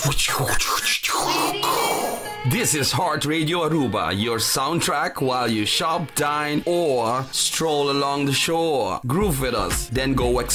This is Heart Radio Aruba, your soundtrack while you shop, dine, or stroll along the shore. Groove with us, then go explore.